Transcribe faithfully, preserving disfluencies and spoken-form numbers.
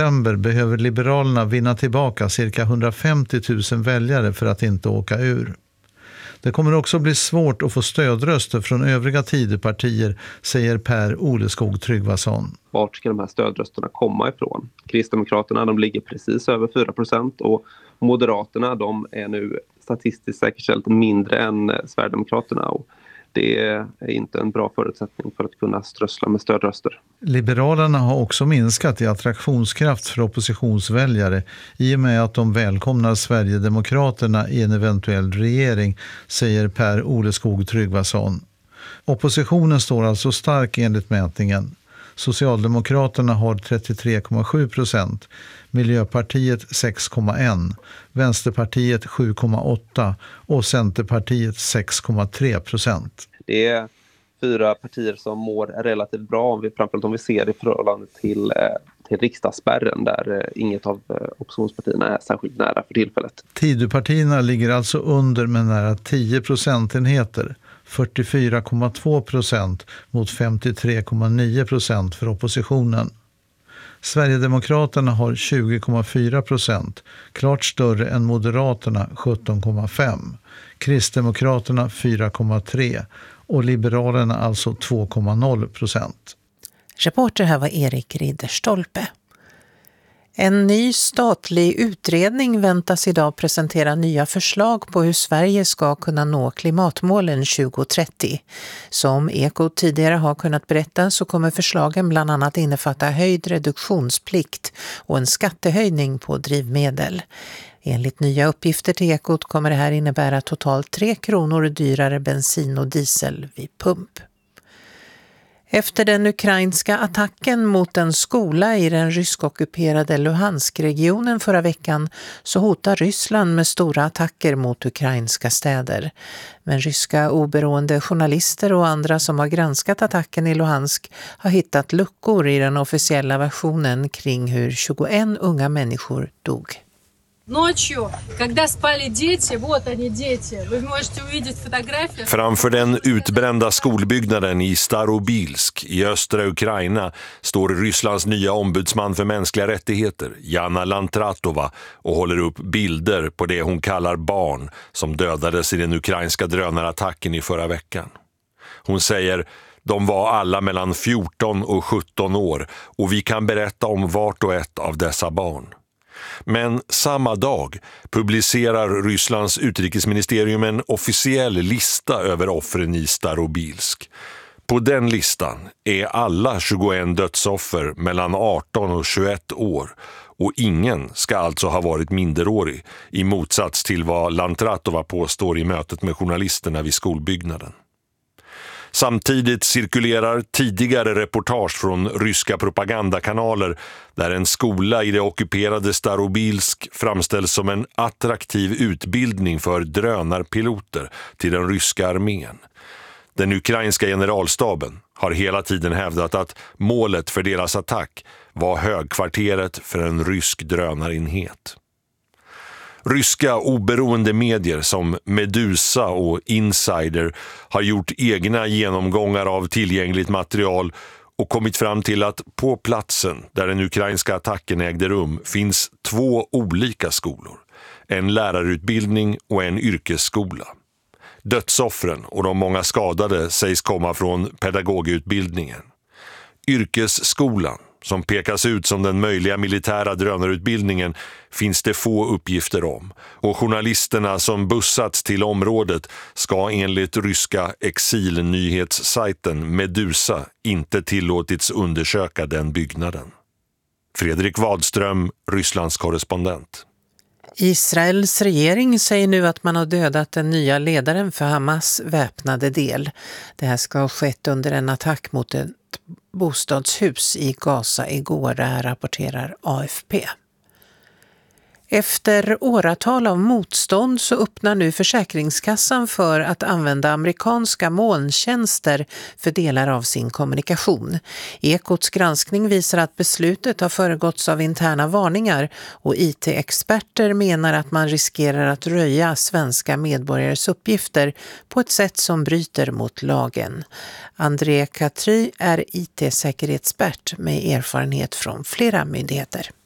november behöver Liberalerna vinna tillbaka cirka hundrafemtio tusen väljare för att inte åka ur. Det kommer också bli svårt att få stödröster från övriga Tidöpartier, säger Per Oleskog Tryggvason. Vart ska de här stödrösterna komma ifrån? Kristdemokraterna, de ligger precis över fyra procent och Moderaterna, de är nu statistiskt säkerställt mindre än Sverigedemokraterna, och det är inte en bra förutsättning för att kunna strössla med stödröster. Liberalerna har också minskat i attraktionskraft för oppositionsväljare i och med att de välkomnar Sverigedemokraterna i en eventuell regering, säger Per Oleskog Tryggvason. Oppositionen står alltså stark enligt mätningen. Socialdemokraterna har trettiotre komma sju procent, Miljöpartiet sex komma ett, Vänsterpartiet sju komma åtta och Centerpartiet sex komma tre procent. Det är fyra partier som mår relativt bra, om vi, framförallt om vi ser i förhållande till, till riksdagsspärren, där inget av oppositionspartierna är särskilt nära för tillfället. Tidöpartierna ligger alltså under med nära tio procentenheter. fyrtiofyra komma två procent mot femtiotre komma nio procent för oppositionen. Sverigedemokraterna har tjugo komma fyra procent, klart större än Moderaterna sjutton komma fem, Kristdemokraterna fyra komma tre och Liberalerna alltså två komma noll procent. Reporter här var Erik Ridderstolpe. En ny statlig utredning väntas idag presentera nya förslag på hur Sverige ska kunna nå klimatmålen tjugo trettio. Som Ekot tidigare har kunnat berätta så kommer förslagen bland annat innefatta höjd reduktionsplikt och en skattehöjning på drivmedel. Enligt nya uppgifter till Ekot kommer det här innebära totalt tre kronor dyrare bensin och diesel vid pump. Efter den ukrainska attacken mot en skola i den ryskockuperade Luhansk-regionen förra veckan så hotar Ryssland med stora attacker mot ukrainska städer. Men ryska oberoende journalister och andra som har granskat attacken i Luhansk har hittat luckor i den officiella versionen kring hur tjugoett unga människor dog. Framför den utbrända skolbyggnaden i Starobilsk i östra Ukraina står Rysslands nya ombudsman för mänskliga rättigheter, Jana Lantratova, och håller upp bilder på det hon kallar barn som dödades i den ukrainska drönarattacken i förra veckan. Hon säger: de var alla mellan fjorton och sjutton år och vi kan berätta om vart och ett av dessa barn. Men samma dag publicerar Rysslands utrikesministerium en officiell lista över offren i Starobilsk. På den listan är alla tjugoett dödsoffer mellan arton och tjugoett år och ingen ska alltså ha varit minderårig, i motsats till vad Lantratova påstår i mötet med journalisterna vid skolbyggnaden. Samtidigt cirkulerar tidigare reportage från ryska propagandakanaler där en skola i det ockuperade Starobilsk framställs som en attraktiv utbildning för drönarpiloter till den ryska armén. Den ukrainska generalstaben har hela tiden hävdat att målet för deras attack var högkvarteret för en rysk drönarenhet. Ryska oberoende medier som Medusa och Insider har gjort egna genomgångar av tillgängligt material och kommit fram till att på platsen där den ukrainska attacken ägde rum finns två olika skolor, en lärarutbildning och en yrkesskola. Dödsoffren och de många skadade sägs komma från pedagogutbildningen. Yrkesskolan, som pekas ut som den möjliga militära drönarutbildningen, finns det få uppgifter om, och journalisterna som bussats till området ska enligt ryska exilnyhetssajten Medusa inte tillåtits undersöka den byggnaden. Fredrik Wadström, Rysslands korrespondent. Israels regering säger nu att man har dödat den nya ledaren för Hamas väpnade del. Det här ska ha skett under en attack mot ett bostadshus i Gaza igår, rapporterar A F P. Efter åratal av motstånd så öppnar nu Försäkringskassan för att använda amerikanska molntjänster för delar av sin kommunikation. Ekots granskning visar att beslutet har föregåtts av interna varningar och I T-experter menar att man riskerar att röja svenska medborgares uppgifter på ett sätt som bryter mot lagen. André Katry är I T-säkerhetsexpert med erfarenhet från flera myndigheter.